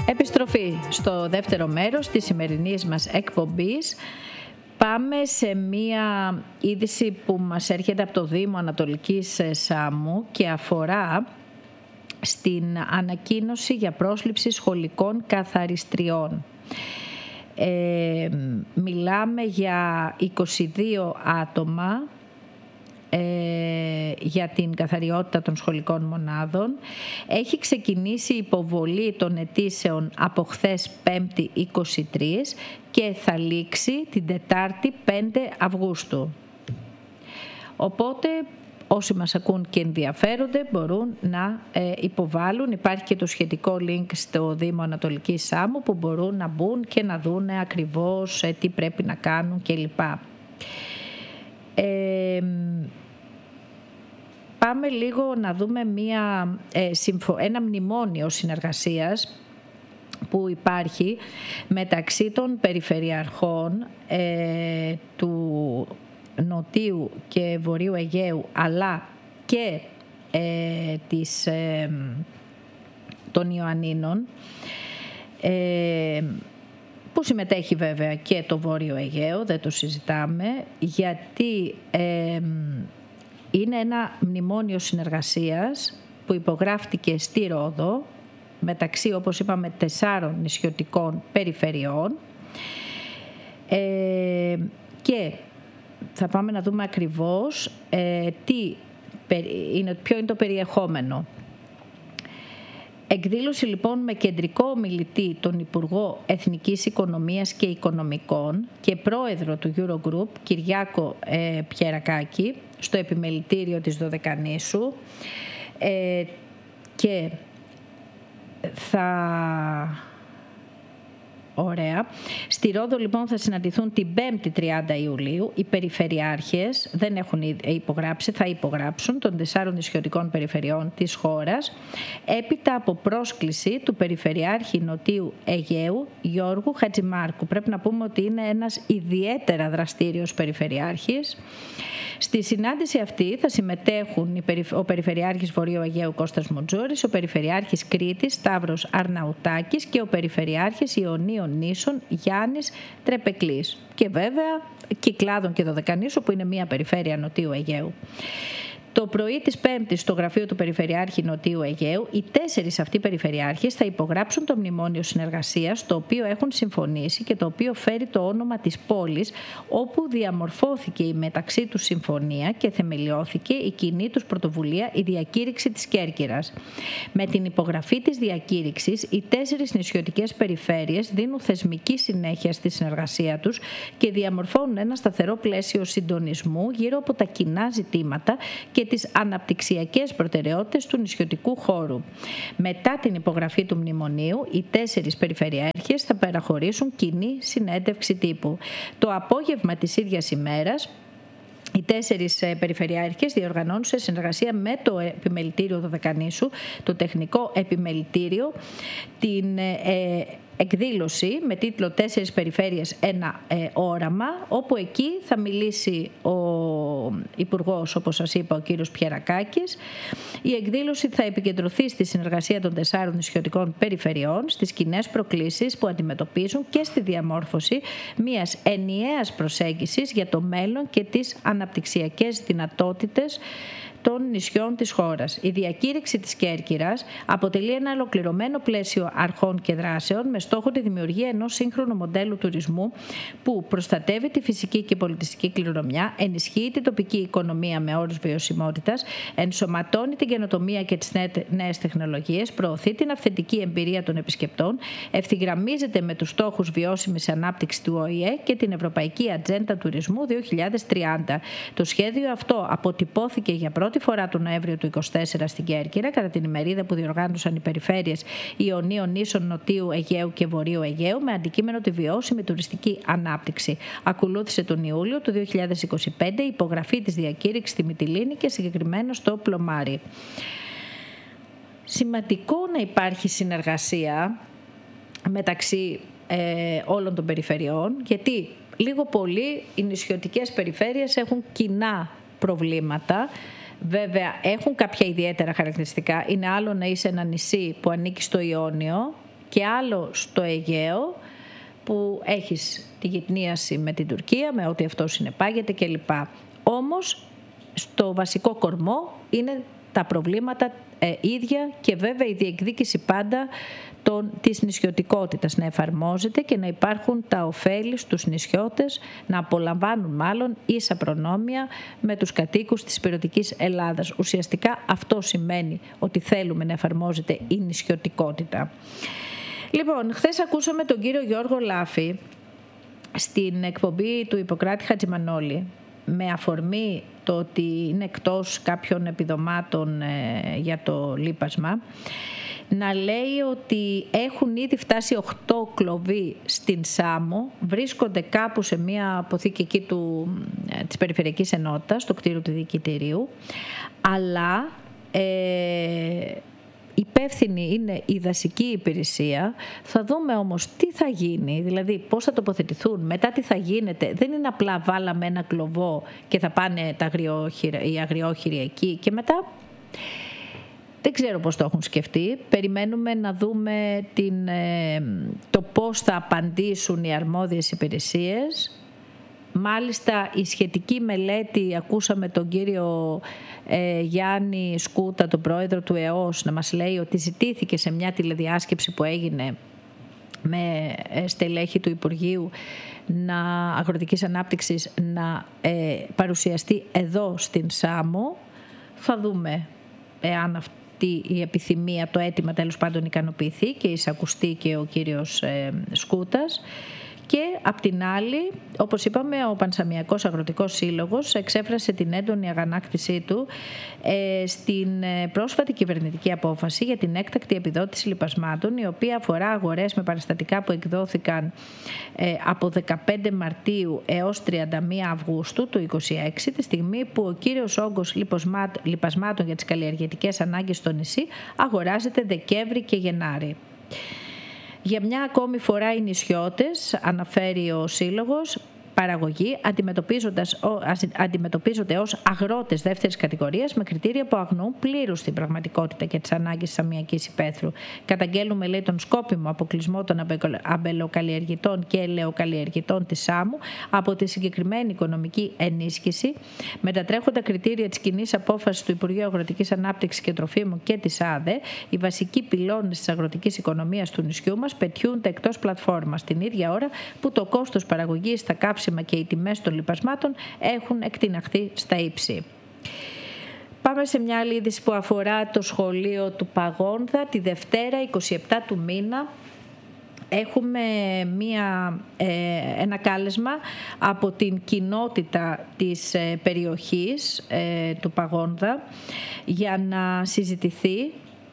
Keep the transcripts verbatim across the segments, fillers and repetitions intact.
Επιστροφή στο δεύτερο μέρος της σημερινής μας εκπομπής. Πάμε σε μία είδηση που μας έρχεται από το Δήμο Ανατολικής Σάμου και αφορά στην ανακοίνωση για πρόσληψη σχολικών καθαριστριών. Ε, μιλάμε για είκοσι δύο άτομα ε, για την καθαριότητα των σχολικών μονάδων. Έχει ξεκινήσει η υποβολή των αιτήσεων από χθες πέμπτη είκοσι τρία και θα λήξει την Τετάρτη πέντε Αυγούστου. Οπότε όσοι μας ακούν και ενδιαφέρονται μπορούν να ε, υποβάλουν. Υπάρχει και το σχετικό link στο Δήμο Ανατολικής Σάμου που μπορούν να μπουν και να δουν ακριβώς ε, τι πρέπει να κάνουν κλπ. Ε, πάμε λίγο να δούμε μια, ε, συμφω... ένα μνημόνιο συνεργασίας που υπάρχει μεταξύ των περιφερειαρχών ε, του Νοτίου και Βορείου Αιγαίου αλλά και ε, της, ε, των Ιωαννίνων ε, που συμμετέχει βέβαια και το Βόρειο Αιγαίο, δεν το συζητάμε, γιατί ε, είναι ένα μνημόνιο συνεργασίας που υπογράφτηκε στη Ρόδο μεταξύ, όπως είπαμε, τεσσάρων νησιωτικών περιφερειών ε, και θα πάμε να δούμε ακριβώς ε, τι είναι, ποιο είναι το περιεχόμενο. Εκδήλωση λοιπόν με κεντρικό ομιλητή τον Υπουργό Εθνικής Οικονομίας και Οικονομικών και πρόεδρο του Eurogroup Κυριάκο ε, Πιερακάκη στο επιμελητήριο της Δωδεκανήσου ε, και θα... Ωραία. Στη Ρόδο λοιπόν θα συναντηθούν την πέμπτη τριάντα Ιουλίου. Οι περιφερειάρχες δεν έχουν υπογράψει, θα υπογράψουν των τεσσάρων νησιωτικών περιφερειών της χώρας έπειτα από πρόσκληση του Περιφερειάρχη Νοτίου Αιγαίου Γιώργου Χατζημάρκου. Πρέπει να πούμε ότι είναι ένας ιδιαίτερα δραστήριος περιφερειάρχης. Στη συνάντηση αυτή θα συμμετέχουν ο Περιφερειάρχης Βορείου Αιγαίου Κώστας Μοντζούρης, ο Περιφερειάρχης Κρήτης Σταύρος Αρναουτάκης και ο Περιφερειάρχης Ιωνίων Νήσων Γιάννης Τρεπεκλής. Και βέβαια Κυκλάδων και Δωδεκανήσου που είναι μια περιφέρεια Νοτίου Αιγαίου. Το πρωί της Πέμπτης στο γραφείο του Περιφερειάρχη Νοτίου Αιγαίου, οι τέσσερις αυτοί περιφερειάρχες θα υπογράψουν το μνημόνιο συνεργασίας, το οποίο έχουν συμφωνήσει και το οποίο φέρει το όνομα της πόλης, όπου διαμορφώθηκε η μεταξύ τους συμφωνία και θεμελιώθηκε η κοινή τους πρωτοβουλία, η διακήρυξη της Κέρκυρας. Με την υπογραφή της διακήρυξης, οι τέσσερις νησιωτικές περιφέρειες δίνουν θεσμική συνέχεια στη συνεργασία τους και διαμορφώνουν ένα σταθερό πλαίσιο συντονισμού γύρω από τα κοινά ζητήματα και τις αναπτυξιακές προτεραιότητες του νησιωτικού χώρου. Μετά την υπογραφή του μνημονίου, οι τέσσερις περιφερειάρχες θα παραχωρήσουν κοινή συνέντευξη τύπου. Το απόγευμα της ίδιας ημέρας, οι τέσσερις περιφερειάρχες διοργανώνουν σε συνεργασία με το Επιμελητήριο Δωδεκανήσου, το Τεχνικό Επιμελητήριο, την ε, εκδήλωση με τίτλο «Τέσσερις περιφέρειες, ένα ε, όραμα», όπου εκεί θα μιλήσει ο Υπουργός, όπως σας είπα, ο κύριος Πιερακάκης. Η εκδήλωση θα επικεντρωθεί στη συνεργασία των τεσσάρων νησιωτικών περιφερειών, στις κοινές προκλήσεις που αντιμετωπίζουν και στη διαμόρφωση μιας ενιαίας προσέγγισης για το μέλλον και τις αναπτυξιακές δυνατότητες των νησιών της χώρας. Η διακήρυξη της Κέρκυρας αποτελεί ένα ολοκληρωμένο πλαίσιο αρχών και δράσεων με στόχο τη δημιουργία ενός σύγχρονου μοντέλου τουρισμού που προστατεύει τη φυσική και πολιτιστική κληρονομιά, ενισχύει την τοπική οικονομία με όρους βιωσιμότητας, ενσωματώνει την καινοτομία και τις νέες τεχνολογίες, προωθεί την αυθεντική εμπειρία των επισκεπτών, ευθυγραμμίζεται με τους στόχους βιώσιμης ανάπτυξης του Ο Η Ε και την Ευρωπαϊκή Ατζέντα Τουρισμού δύο χιλιάδες τριάντα. Το σχέδιο αυτό αποτυπώθηκε για πρώτη φορά τον Νοέμβριο του είκοσι τέσσερα στην Κέρκυρα, κατά την ημερίδα που διοργάνωσαν οι περιφέρειες Ιωνίων Νήσων Νοτίου Αιγαίου και Βορείου Αιγαίου με αντικείμενο τη βιώσιμη τουριστική ανάπτυξη. Ακολούθησε τον Ιούλιο του δύο χιλιάδες είκοσι πέντε η υπογραφή της διακήρυξης στη Μυτιλήνη και συγκεκριμένα στο Πλωμάρι. Σημαντικό να υπάρχει συνεργασία μεταξύ ε, όλων των περιφερειών, γιατί λίγο πολύ οι νησιωτικές περιφέρειες έχουν κοινά προβλήματα. Βέβαια έχουν κάποια ιδιαίτερα χαρακτηριστικά. Είναι άλλο να είσαι ένα νησί που ανήκει στο Ιόνιο και άλλο στο Αιγαίο, που έχεις τη γυτνίαση με την Τουρκία, με ό,τι αυτό συνεπάγεται κλπ. Όμως, στο βασικό κορμό είναι τα προβλήματα ε, ίδια και βέβαια η διεκδίκηση πάντα των, της νησιωτικότητας να εφαρμόζεται και να υπάρχουν τα ωφέλη στους νησιώτες, να απολαμβάνουν μάλλον ίσα προνόμια με τους κατοίκους της ηπειρωτικής Ελλάδας. Ουσιαστικά αυτό σημαίνει ότι θέλουμε να εφαρμόζεται η νησιωτικότητα. Λοιπόν, χθες ακούσαμε τον κύριο Γιώργο Λάφη στην εκπομπή του Ιπποκράτη Χατζημανόλη, με αφορμή το ότι είναι εκτός κάποιων επιδομάτων ε, για το λίπασμα, να λέει ότι έχουν ήδη φτάσει οκτώ κλοβοί στην Σάμο, βρίσκονται κάπου σε μια αποθήκη εκεί του, ε, της Περιφερειακής Ενότητας, στο κτίριο του Διοικητηρίου, αλλά ε, υπεύθυνη είναι η δασική υπηρεσία. Θα δούμε όμως τι θα γίνει, δηλαδή πώς θα τοποθετηθούν, μετά τι θα γίνεται. Δεν είναι απλά βάλαμε ένα κλοβό και θα πάνε τα αγριόχειρα, οι αγριόχειροι εκεί και μετά δεν ξέρω πώς το έχουν σκεφτεί. Περιμένουμε να δούμε την, το πώς θα απαντήσουν οι αρμόδιες υπηρεσίες. Μάλιστα η σχετική μελέτη, ακούσαμε τον κύριο ε, Γιάννη Σκούτα, τον πρόεδρο του ΕΟΣ, να μας λέει ότι ζητήθηκε σε μια τηλεδιάσκεψη που έγινε με στελέχη του Υπουργείου να, Αγροτικής Ανάπτυξης να ε, παρουσιαστεί εδώ στην Σάμο. Θα δούμε εάν αυτή η επιθυμία, το αίτημα τέλος πάντων ικανοποιηθεί και εισακουστεί και ο κύριος ε, Σκούτας. Και απ' την άλλη, όπως είπαμε, ο Πανσαμιακός Αγροτικός Σύλλογος εξέφρασε την έντονη αγανάκτησή του ε, στην πρόσφατη κυβερνητική απόφαση για την έκτακτη επιδότηση λιπασμάτων, η οποία αφορά αγορές με παραστατικά που εκδόθηκαν ε, από δεκαπέντε Μαρτίου έως τριάντα μία Αυγούστου του είκοσι έξι, τη στιγμή που ο κύριος όγκος λιπασμάτων για τις καλλιεργητικές ανάγκες στο νησί αγοράζεται Δεκέμβρη και Γενάρη. Για μια ακόμη φορά οι νησιώτες, αναφέρει ο Σύλλογος, παραγωγή αντιμετωπίζονται ως αγρότες δεύτερης κατηγορίας με κριτήρια που αγνοούν πλήρως την πραγματικότητα και τις ανάγκες της αμμιακής υπαίθρου. Καταγγέλνουμε, λέει, τον σκόπιμο αποκλεισμό των αμπελοκαλλιεργητών και ελαιοκαλλιεργητών της Σάμου από τη συγκεκριμένη οικονομική ενίσχυση, με τα τρέχοντα κριτήρια της κοινής απόφασης του Υπουργείου Αγροτικής Ανάπτυξης και Τροφίμων και της ΑΔΕ. Οι βασικοί πυλώνες της αγροτικής οικονομίας του νησιού μας πετιούνται εκτός πλατφόρμας την ίδια ώρα που το κόστος παραγωγής στα καύσιμα και οι τιμές των λιπασμάτων έχουν εκτιναχθεί στα ύψη. Πάμε σε μια άλλη είδηση που αφορά το σχολείο του Παγόνδα. Τη Δευτέρα, εικοστή εβδόμη του μήνα, έχουμε μια, ε, ένα κάλεσμα από την κοινότητα της ε, περιοχής ε, του Παγόνδα για να συζητηθεί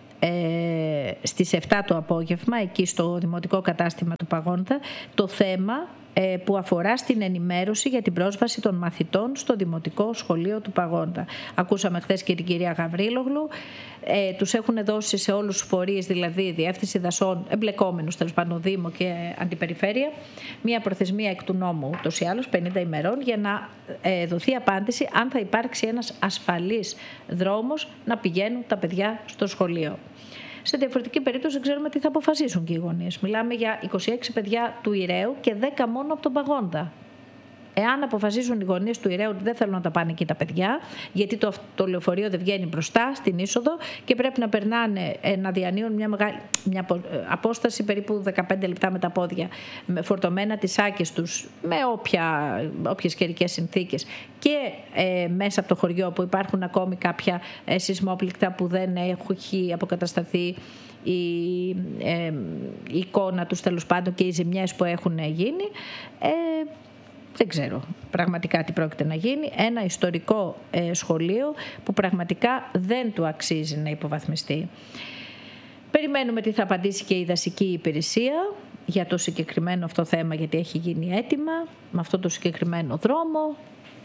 ε, στις επτά το απόγευμα, εκεί στο Δημοτικό Κατάστημα του Παγόνδα, το θέμα που αφορά στην ενημέρωση για την πρόσβαση των μαθητών στο Δημοτικό Σχολείο του Παγόνδα. Ακούσαμε χθες και την κυρία Γαβρίλογλου. Ε, τους έχουν δώσει σε όλους τους φορείς, δηλαδή Διεύθυνση Δασών, εμπλεκόμενους τέλος πάντων, Δήμο και Αντιπεριφέρεια, μία προθεσμία εκ του νόμου, ούτως ή άλλως πενήντα ημερών, για να ε, δοθεί απάντηση αν θα υπάρξει ένας ασφαλής δρόμος να πηγαίνουν τα παιδιά στο σχολείο. Σε διαφορετική περίπτωση δεν ξέρουμε τι θα αποφασίσουν και οι γονείς. Μιλάμε για είκοσι έξι παιδιά του Ηρέου και δέκα μόνο από τον Παγόνδα. Εάν αποφασίσουν οι γονείς του Ηρέου ότι δεν θέλουν να τα πάνε εκεί τα παιδιά, γιατί το, το λεωφορείο δεν βγαίνει μπροστά στην είσοδο και πρέπει να περνάνε, να διανύουν μια, μεγάλη, μια απόσταση περίπου δεκαπέντε λεπτά με τα πόδια, με φορτωμένα τις σάκες τους, με όποια, όποιες καιρικές συνθήκες, και ε, μέσα από το χωριό που υπάρχουν ακόμη κάποια ε, σεισμόπληκτα που δεν έχει αποκατασταθεί η, ε, η εικόνα τους τέλος πάντων και οι ζημιές που έχουν γίνει. Ε, Δεν ξέρω πραγματικά τι πρόκειται να γίνει. Ένα ιστορικό ε, σχολείο που πραγματικά δεν του αξίζει να υποβαθμιστεί. Περιμένουμε τι θα απαντήσει και η δασική υπηρεσία για το συγκεκριμένο αυτό θέμα, γιατί έχει γίνει αίτημα με αυτό το συγκεκριμένο δρόμο.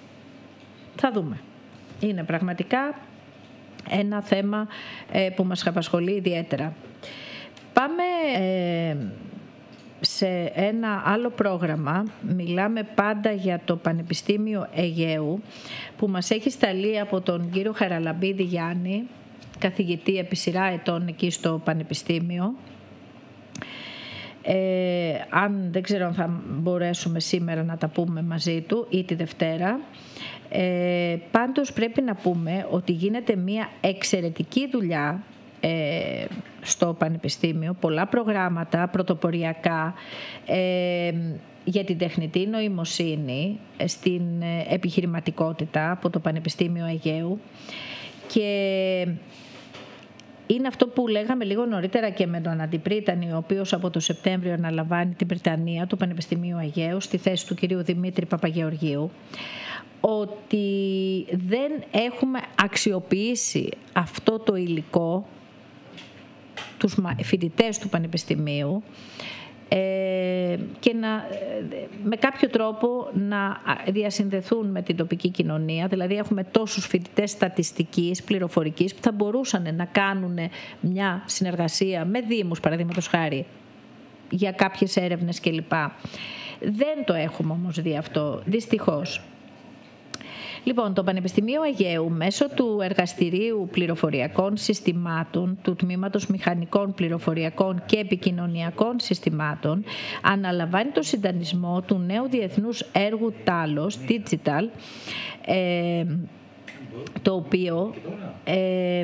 Θα δούμε. Είναι πραγματικά ένα θέμα ε, που μας απασχολεί ιδιαίτερα. Πάμε... Ε, σε ένα άλλο πρόγραμμα. Μιλάμε πάντα για το Πανεπιστήμιο Αιγαίου, που μας έχει σταλεί από τον κύριο Χαραλαμπίδη Γιάννη, καθηγητή επί σειρά ετών εκεί στο Πανεπιστήμιο, Ε, αν δεν ξέρω αν θα μπορέσουμε σήμερα να τα πούμε μαζί του ή τη Δευτέρα. Ε, πάντως πρέπει να πούμε ότι γίνεται μια εξαιρετική δουλειά ε, στο Πανεπιστήμιο, πολλά προγράμματα πρωτοποριακά ε, για την τεχνητή νοημοσύνη στην επιχειρηματικότητα από το Πανεπιστήμιο Αιγαίου, και είναι αυτό που λέγαμε λίγο νωρίτερα και με τον Αντιπρίτανη, ο οποίος από το Σεπτέμβριο αναλαμβάνει την Πριτανία του Πανεπιστημίου Αιγαίου στη θέση του κυρίου Δημήτρη Παπαγεωργίου, ότι δεν έχουμε αξιοποιήσει αυτό το υλικό, τους φοιτητές του Πανεπιστημίου, και να, με κάποιο τρόπο να διασυνδεθούν με την τοπική κοινωνία. Δηλαδή έχουμε τόσους φοιτητές στατιστικής, πληροφορικής, που θα μπορούσαν να κάνουν μια συνεργασία με δήμους, παραδείγματος χάρη, για κάποιες έρευνες κλπ. Δεν το έχουμε όμως δει αυτό, δυστυχώς. Λοιπόν, το Πανεπιστημίο Αιγαίου μέσω του Εργαστηρίου Πληροφοριακών Συστημάτων, του Τμήματος Μηχανικών Πληροφοριακών και Επικοινωνιακών Συστημάτων, αναλαμβάνει το συντονισμό του νέου διεθνούς έργου Talos Digital, ε, το οποίο ε,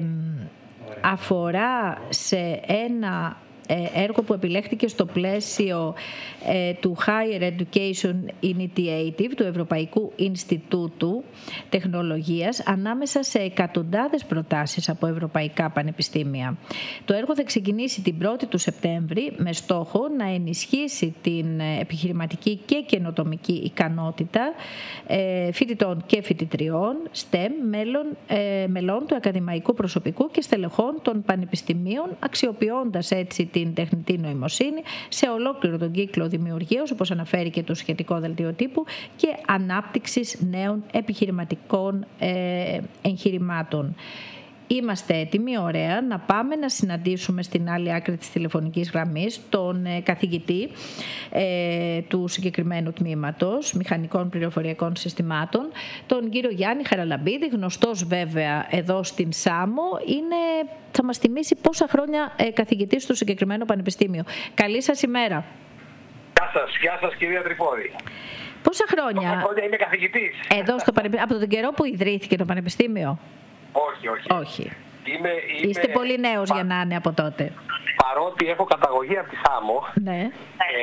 αφορά σε ένα έργο που επιλέχθηκε στο πλαίσιο ε, του Higher Education Initiative, του Ευρωπαϊκού Ινστιτούτου Τεχνολογίας, ανάμεσα σε εκατοντάδες προτάσεις από ευρωπαϊκά πανεπιστήμια. Το έργο θα ξεκινήσει την πρώτη του Σεπτέμβρη με στόχο να ενισχύσει την επιχειρηματική και καινοτομική ικανότητα ε, φοιτητών και φοιτητριών, στεμ, μέλων, ε, μελών του ακαδημαϊκού προσωπικού και στελεχών των πανεπιστημίων, αξιοποιώντας έτσι την τεχνητή νοημοσύνη σε ολόκληρο τον κύκλο δημιουργίας, όπως αναφέρει και το σχετικό δελτίο τύπου, και ανάπτυξης νέων επιχειρηματικών ε, εγχειρημάτων. Είμαστε έτοιμοι, ωραία, να πάμε να συναντήσουμε στην άλλη άκρη της τηλεφωνικής γραμμής τον ε, καθηγητή ε, του συγκεκριμένου τμήματος Μηχανικών Πληροφοριακών Συστημάτων, τον κύριο Γιάννη Χαραλαμπίδη, γνωστός βέβαια εδώ στην Σάμο. Είναι, θα μας θυμίσει πόσα χρόνια ε, καθηγητής στο συγκεκριμένο πανεπιστήμιο. Καλή σας ημέρα. Γεια σας, γεια σας κυρία Τρυπόδη. Πόσα χρόνια, πόσα χρόνια είμαι καθηγητής εδώ στο πανεπιστήμιο, από τον καιρό που ιδρύθηκε το πανεπιστήμιο? Όχι, όχι. όχι. Είμαι, είμαι... Είστε πολύ νέος πα... για να είναι από τότε. Παρότι έχω καταγωγή από τη Σάμο, ναι. ε,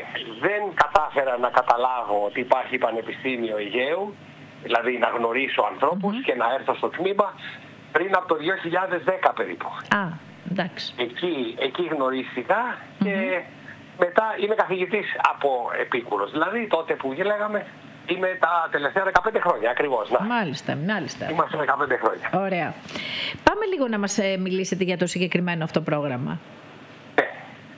δεν κατάφερα να καταλάβω ότι υπάρχει Πανεπιστήμιο Αιγαίου, δηλαδή να γνωρίσω ανθρώπους mm-hmm. και να έρθω στο τμήμα πριν από το δύο χιλιάδες δέκα περίπου. Α, εντάξει. Εκεί, εκεί γνωρίστηκα mm-hmm. και μετά είμαι καθηγητής από Επίκουρος. Δηλαδή τότε που λέγαμε, είμαι τα τελευταία δεκαπέντε χρόνια ακριβώς. Να. Μάλιστα, μάλιστα. Είμαστε δεκαπέντε χρόνια. Ωραία. Πάμε λίγο να μας μιλήσετε για το συγκεκριμένο αυτό πρόγραμμα. Ναι.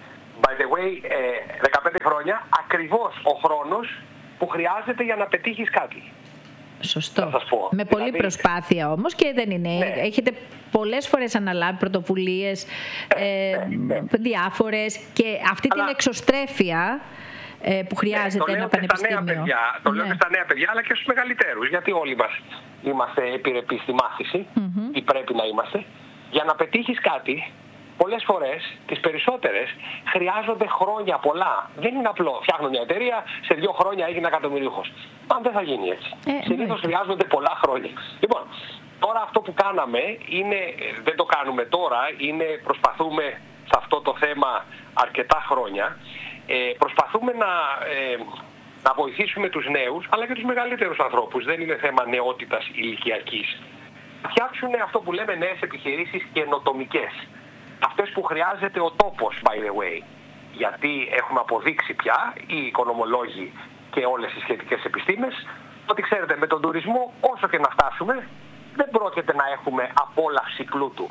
By the way, δεκαπέντε χρόνια ακριβώς ο χρόνος που χρειάζεται για να πετύχεις κάτι. Σωστό. Θα σας πω. Με δηλαδή... πολλή προσπάθεια όμως, και δεν είναι. Ναι. Έχετε πολλές φορές αναλάβει πρωτοβουλίες ναι, ε, ναι, ναι. διάφορες, και αυτή Αλλά... την εξωστρέφεια ε, που χρειάζεται ναι, ένα πανεπιστήμιο. Στα νέα παιδιά, το ναι. λέω και στα νέα παιδιά, αλλά και στους μεγαλύτερους, γιατί όλοι μας είμαστε επιρρεπείς στη μάθηση mm-hmm. ή πρέπει να είμαστε. Για να πετύχεις κάτι, πολλές φορές, τις περισσότερες, χρειάζονται χρόνια πολλά. Δεν είναι απλό. Φτιάχνω μια εταιρεία, σε δύο χρόνια έγινα εκατομμυρίουχος. Αν δεν θα γίνει έτσι. Ε, Συνήθως ναι. χρειάζονται πολλά χρόνια. Λοιπόν, τώρα αυτό που κάναμε είναι, δεν το κάνουμε τώρα, είναι προσπαθούμε σε αυτό το θέμα αρκετά χρόνια. Ε, προσπαθούμε να, ε, να βοηθήσουμε τους νέους, αλλά και τους μεγαλύτερους ανθρώπους. Δεν είναι θέμα νεότητας ηλικιακής. Φτιάξουν αυτό που λέμε νέες επιχειρήσεις καινοτομικές. Αυτές που χρειάζεται ο τόπος, by the way. Γιατί έχουμε αποδείξει πια, οι οικονομολόγοι και όλες οι σχετικές επιστήμες, ότι ξέρετε, με τον τουρισμό όσο και να φτάσουμε, δεν πρόκειται να έχουμε απόλαυση πλούτου.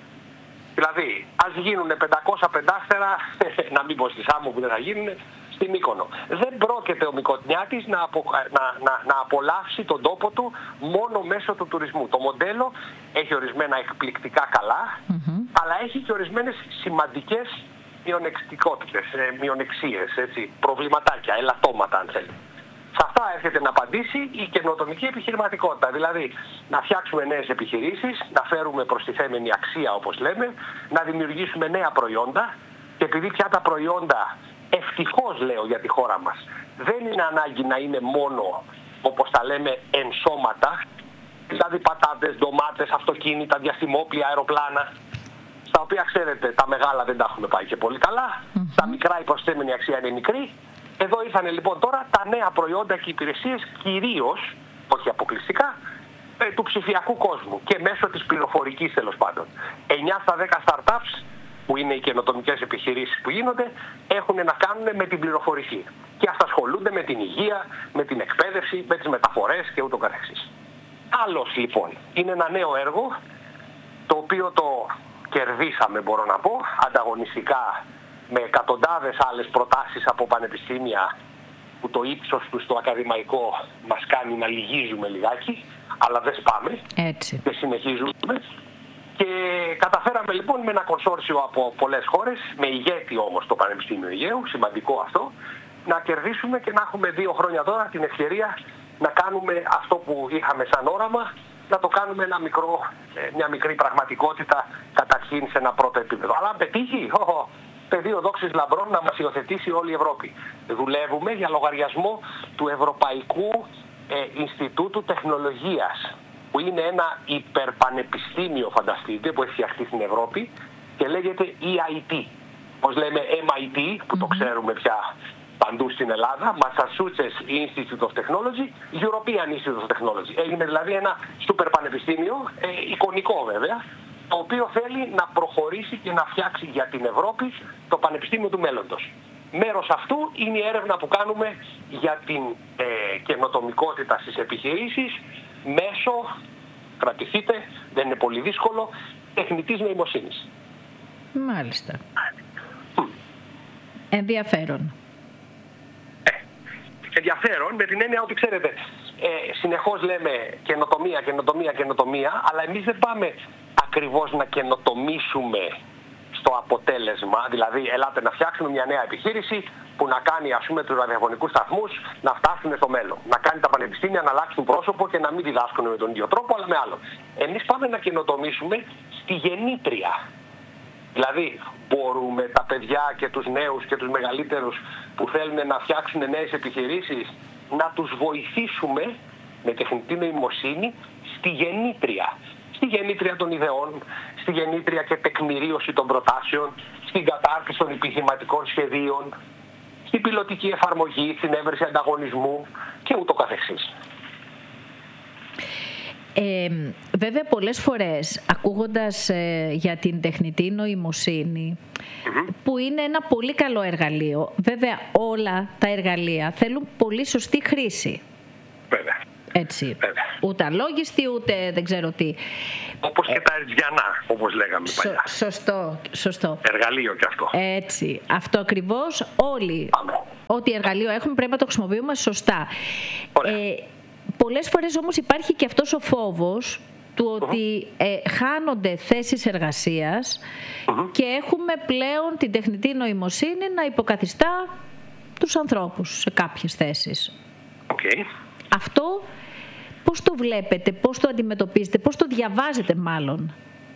Δηλαδή, ας γίνουν πεντακόσια πεντάστερα, να μην πω στη Σάμο που δεν θα γίνουν, στη Μύκονο. Δεν πρόκειται ο Μυκονιάτης να, απο, να, να, να απολαύσει τον τόπο του μόνο μέσω του τουρισμού. Το μοντέλο έχει ορισμένα εκπληκτικά καλά, mm-hmm. αλλά έχει και ορισμένες σημαντικές μειονεκτικότητες, μειονεξίες, έτσι, προβληματάκια, ελαττώματα αν θέλει. Σε αυτά έρχεται να απαντήσει η καινοτομική επιχειρηματικότητα. Δηλαδή να φτιάξουμε νέες επιχειρήσεις, να φέρουμε προστιθέμενη αξία όπως λέμε, να δημιουργήσουμε νέα προϊόντα, και επειδή πια τα προϊόντα ευτυχώς λέω για τη χώρα μας. Δεν είναι ανάγκη να είναι μόνο, όπως τα λέμε, ενσώματα, δηλαδή πατάτες, ντομάτες, αυτοκίνητα, διαστημόπλια, αεροπλάνα, στα οποία ξέρετε τα μεγάλα δεν τα έχουμε πάει και πολύ καλά, mm-hmm. τα μικρά η προσθέμενη αξία είναι μικρή. Εδώ ήρθαν λοιπόν τώρα τα νέα προϊόντα και υπηρεσίες, κυρίως, όχι αποκλειστικά, ε, του ψηφιακού κόσμου και μέσω της πληροφορικής τέλος πάντων. εννιά στα δέκα startups, που είναι οι καινοτομικές επιχειρήσεις που γίνονται, έχουν να κάνουν με την πληροφορική. Και αυτά ασχολούνται με την υγεία, με την εκπαίδευση, με τις μεταφορές και ούτω καθεξής. Άλλος λοιπόν, είναι ένα νέο έργο, το οποίο το κερδίσαμε, μπορώ να πω, ανταγωνιστικά, με εκατοντάδες άλλες προτάσεις από πανεπιστήμια, που το ύψος του στο ακαδημαϊκό μας κάνει να λυγίζουμε λιγάκι, αλλά δεν σπάμε. Έτσι. Και συνεχίζουμε. Και καταφέραμε λοιπόν με ένα κονσόρσιο από πολλές χώρες, με ηγέτη όμως το Πανεπιστήμιο Αιγαίου, σημαντικό αυτό, να κερδίσουμε και να έχουμε δύο χρόνια τώρα την ευκαιρία να κάνουμε αυτό που είχαμε σαν όραμα, να το κάνουμε ένα μικρό, μια μικρή πραγματικότητα καταρχήν σε ένα πρώτο επίπεδο. Αλλά αν πετύχει, oh, πεδίο δόξης λαμπρών να μας υιοθετήσει όλη η Ευρώπη. Δουλεύουμε για λογαριασμό του Ευρωπαϊκού ε, Ινστιτούτου Τεχνολογίας, που είναι ένα υπερπανεπιστήμιο, φανταστείτε, που έχει φτιαχτεί στην Ευρώπη και λέγεται ι άι τι. Όπως λέμε εμ άι τι, που το ξέρουμε πια παντού στην Ελλάδα, Massachusetts Institute of Technology, European Institute of Technology. Έγινε δηλαδή ένα σούπερ πανεπιστήμιο, ε, εικονικό βέβαια, το οποίο θέλει να προχωρήσει και να φτιάξει για την Ευρώπη το πανεπιστήμιο του μέλλοντος. Μέρος αυτού είναι η έρευνα που κάνουμε για την ε, καινοτομικότητα στις επιχειρήσεις μέσω, κρατηθείτε, δεν είναι πολύ δύσκολο, τεχνητής νοημοσύνης. Μάλιστα. Mm. Ενδιαφέρον. Ε, ενδιαφέρον με την έννοια ότι ξέρετε, ε, συνεχώς λέμε καινοτομία, καινοτομία, καινοτομία, αλλά εμείς δεν πάμε ακριβώς να καινοτομήσουμε στο αποτέλεσμα, δηλαδή ελάτε να φτιάξουμε μια νέα επιχείρηση που να κάνει, ας πούμε, τους ραδιοφωνικούς σταθμούς να φτάσουν στο μέλλον. Να κάνει τα πανεπιστήμια να αλλάξουν πρόσωπο και να μην διδάσκουν με τον ίδιο τρόπο, αλλά με άλλο. Εμείς πάμε να καινοτομήσουμε στη γεννήτρια. Δηλαδή, μπορούμε τα παιδιά και τους νέους και τους μεγαλύτερους που θέλουν να φτιάξουν νέες επιχειρήσεις να τους βοηθήσουμε με τεχνητή νοημοσύνη στη γεννήτρια. Στη γεννήτρια των ιδεών, στη γεννήτρια και τεκμηρίωση των προτάσεων, στην κατάρτιση των επιχειρηματικών σχεδίων, στην πιλωτική εφαρμογή, στην έβρεση ανταγωνισμού και ούτω καθεξής. Ε, βέβαια πολλές φορές ακούγοντας ε, για την τεχνητή νοημοσύνη, mm-hmm. που είναι ένα πολύ καλό εργαλείο, βέβαια όλα τα εργαλεία θέλουν πολύ σωστή χρήση. Βέβαια. Έτσι. Βέβαια. Ούτε αλόγιστη, ούτε δεν ξέρω τι. Όπως και ε, τα ερτζιανά, όπως λέγαμε σω, παλιά. Σωστό, σωστό. Εργαλείο κι αυτό. Έτσι. Αυτό ακριβώς όλοι. Πάμε. Ό,τι εργαλείο έχουμε πρέπει να το χρησιμοποιούμε σωστά. Ε, πολλές φορές όμως υπάρχει και αυτός ο φόβος του ότι uh-huh. ε, χάνονται θέσεις εργασίας uh-huh. και έχουμε πλέον την τεχνητή νοημοσύνη να υποκαθιστά τους ανθρώπους σε κάποιες θέσεις. Okay. Αυτό πώς το βλέπετε, πώς το αντιμετωπίζετε, πώς το διαβάζετε μάλλον?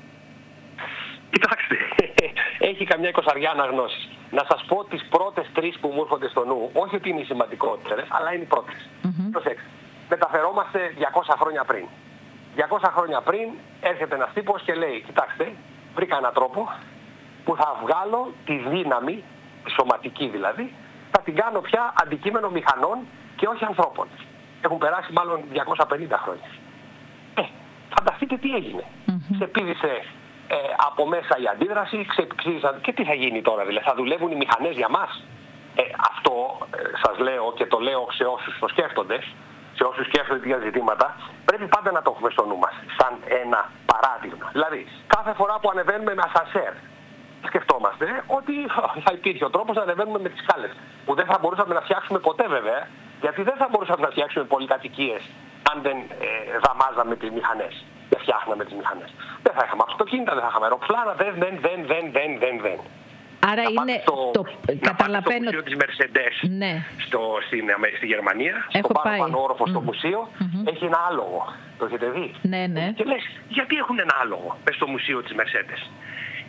Κοιτάξτε, έχει καμιά εικοσαριά αναγνώσεις. Να σας πω τις πρώτες τρεις που μου έρχονται στο νου, όχι ότι είναι οι σημαντικότερες, αλλά είναι οι πρώτες. Mm-hmm. Προσέξτε, μεταφερόμαστε διακόσια χρόνια πριν. διακόσια χρόνια πριν έρχεται ένας τύπος και λέει, κοιτάξτε, βρήκα έναν τρόπο που θα βγάλω τη δύναμη, σωματική δηλαδή, θα την κάνω πια αντικείμενο μηχανών και όχι ανθρώπων. Έχουν περάσει μάλλον διακόσια πενήντα χρόνια. Ε, φανταστείτε τι έγινε. Mm-hmm. Ξεπήδησε ε, από μέσα η αντίδραση, ξεπήδησαν και τι θα γίνει τώρα, δηλαδή θα δουλεύουν οι μηχανές για μας. Ε, αυτό ε, σας λέω και το λέω σε όσους το σκέφτονται, σε όσους σκέφτονται τέτοια ζητήματα, πρέπει πάντα να το έχουμε στο νου μας, σαν ένα παράδειγμα. Δηλαδή, κάθε φορά που ανεβαίνουμε με ασανσέρ, σκεφτόμαστε ότι θα υπήρχε ο τρόπος να ανεβαίνουμε με τις σκάλες, που δεν θα μπορούσαμε να φτιάξουμε ποτέ βέβαια, γιατί δεν θα μπορούσαμε να φτιάξουμε πολυκατοικίες αν δεν ε, δαμάζαμε τις μηχανές, δεν φτιάχναμε τις μηχανές. Δεν θα είχαμε αυτοκίνητα, δεν θα είχαμε αεροπλάνα, δεν, δεν, δεν, δεν, δεν, δεν, δεν. Άρα να είναι στο, το... Καταλαβαίνω... στο μουσείο της Mercedes, ναι. στο, στην, στη Γερμανία, έχω στο πάνω, πάει. πάνω όροφο mm. στο μουσείο, mm-hmm. έχει ένα άλογο. Το έχετε δει? Ναι, ναι. Και λες, γιατί έχουν ένα άλογο μες στο μουσείο της Mercedes?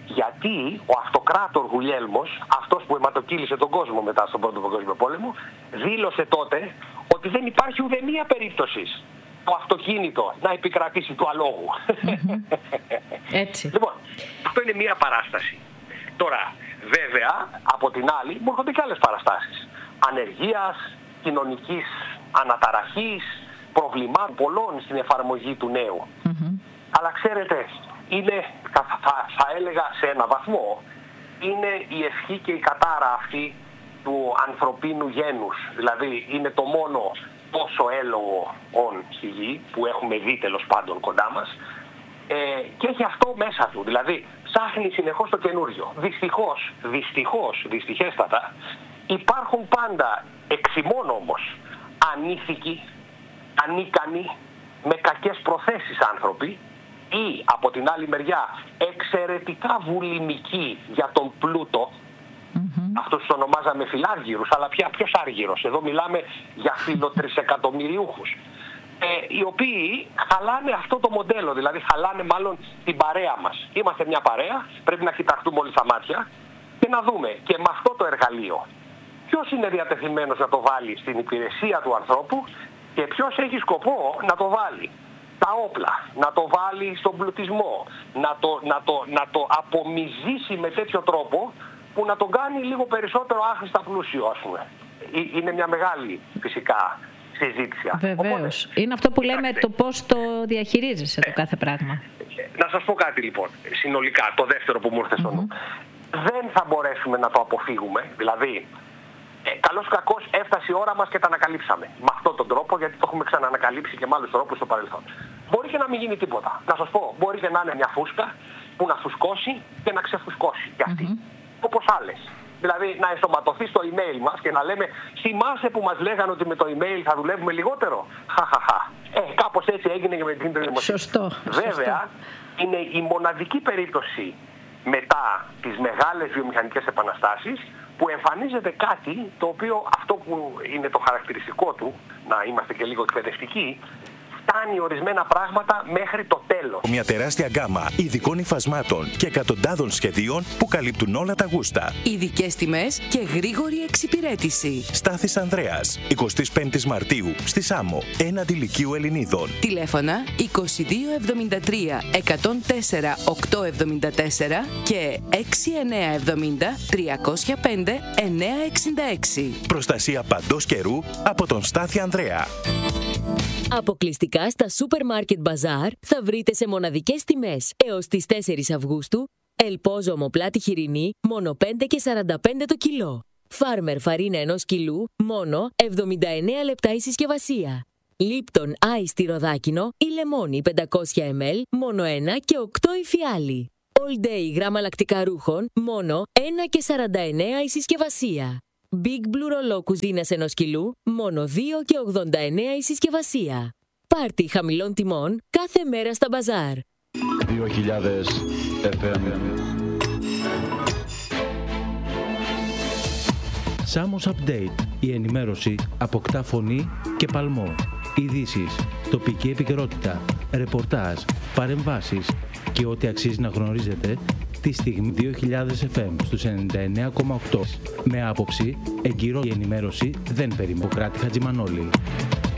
Γιατί ο αυτοκράτορ Γουλιέλμος, αυτός που αιματοκύλησε τον κόσμο μετά στον Πρώτο Παγκόσμιο Πόλεμο, δήλωσε τότε ότι δεν υπάρχει ούτε μία περίπτωση το αυτοκίνητο να επικρατήσει του αλόγου. Mm-hmm. Έτσι. Λοιπόν, αυτό είναι μία παράσταση. Τώρα, βέβαια, από την άλλη, μου έρχονται και άλλες παραστάσεις. Ανεργίας, κοινωνικής αναταραχής, προβλημάτων πολλών στην εφαρμογή του νέου. Mm-hmm. Αλλά ξέρετε, είναι, θα, θα, θα έλεγα σε ένα βαθμό, είναι η ευχή και η κατάρα αυτή του ανθρωπίνου γένους. Δηλαδή είναι το μόνο τόσο έλογο όν στη γη που έχουμε δει τέλος πάντων κοντά μας, ε, και έχει αυτό μέσα του. Δηλαδή ψάχνει συνεχώς το καινούριο. Δυστυχώς, δυστυχώς, δυστυχέστατα υπάρχουν πάντα εξημών όμως ανήθικοι, ανίκανοι, με κακές προθέσεις άνθρωποι, ή από την άλλη μεριά εξαιρετικά βουλημικοί για τον πλούτο. Mm-hmm. Αυτούς τους ονομάζαμε φιλάργυρους, αλλά πια ποιος άργυρος? Εδώ μιλάμε για φιλοτρισεκατομμυριούχους, ε, οι οποίοι χαλάνε αυτό το μοντέλο, δηλαδή χαλάνε μάλλον την παρέα μας. Είμαστε μια παρέα, πρέπει να κοιταχτούμε όλοι στα μάτια και να δούμε και με αυτό το εργαλείο ποιος είναι διατεθειμένος να το βάλει στην υπηρεσία του ανθρώπου και ποιος έχει σκοπό να το βάλει τα όπλα, να το βάλει στον πλουτισμό, να το, να το, να το απομυζήσει με τέτοιο τρόπο που να τον κάνει λίγο περισσότερο άχρηστα πλούσιο, ας πούμε. Είναι μια μεγάλη φυσικά συζήτηση. Βεβαίως. Οπότε, είναι αυτό που λέμε, το πώς το διαχειρίζεσαι το κάθε πράγμα. Να σας πω κάτι λοιπόν, συνολικά, το δεύτερο που μου ήρθε στο νου. Mm-hmm. Δεν θα μπορέσουμε να το αποφύγουμε, δηλαδή Ε, καλώς κακώς έφτασε η ώρα μας και τα ανακαλύψαμε. Με αυτόν τον τρόπο, γιατί το έχουμε ξαναανακαλύψει και με άλλους τρόπους στο παρελθόν. Μπορεί και να μην γίνει τίποτα. Να σας πω, μπορεί και να είναι μια φούσκα που να φουσκώσει και να ξεφουσκώσει κι αυτή. Mm-hmm. Όπως άλλες. Δηλαδή να ενσωματωθεί στο email μας και να λέμε, θυμάσαι που μας λέγανε ότι με το email θα δουλεύουμε λιγότερο? Χαχαχα. Ε, κάπως έτσι έγινε και με την δημοσίευση. Σωστό. Βέβαια, σωστό. Είναι η μοναδική περίπτωση μετά τις μεγάλες βιομηχανικές επαναστάσεις που εμφανίζεται κάτι το οποίο, αυτό που είναι το χαρακτηριστικό του, να είμαστε και λίγο εκπαιδευτικοί, φτάνει ορισμένα πράγματα μέχρι το τέλος. Μια τεράστια γκάμα ειδικών υφασμάτων και εκατοντάδων σχεδίων που καλύπτουν όλα τα γούστα. Ειδικές τιμές και γρήγορη εξυπηρέτηση. Στάθης Ανδρέας, εικοστή πέμπτη Μαρτίου, στη Σάμο, έναντι Λυκείου Ελληνίδων. Τηλέφωνα είκοσι δύο εβδομήντα τρία εκατόν τέσσερα οκτακόσια εβδομήντα τέσσερα και έξι εννιά εβδομήντα τριακόσια πέντε εννιακόσια εξήντα έξι. Προστασία παντός καιρού από τον Στάθη Ανδρέα. Αποκλειστικά στα Supermarket Bazaar θα βρείτε σε μοναδικές τιμές έως τις τέσσερις Αυγούστου ελπόζο ομοπλάτη χοιρινή μόνο πέντε και σαράντα πέντε το κιλό. Φάρμερ φαρίνα ενός κιλού μόνο εβδομήντα εννέα λεπτά η συσκευασία. Λίπτον Άι στυροδάκινο ή λεμόνι πεντακόσια μιλιλίτρα μόνο ένα και οκτώ η φιάλη. All Day γράμμα λακτικά ρούχων μόνο ένα και σαράντα εννέα η συσκευασία. Big Blue ρολό κουζίνας ενός κιλού, μόνο δύο και ογδόντα εννέα η συσκευασία. Πάρτι χαμηλών τιμών κάθε μέρα στα μπαζάρ. δύο χιλιάδες εφ εμ. Σάμος Update. Η ενημέρωση αποκτά φωνή και παλμό. Ειδήσεις, τοπική επικαιρότητα, ρεπορτάζ, παρεμβάσεις και ό,τι αξίζει να γνωρίζετε τη στιγμή δύο χιλιάδες εφ εμ στους ενενήντα εννέα κόμμα οκτώ. Με άποψη, εγκυρό η ενημέρωση δεν περιμένει. Κράτη Χατζημανόλη.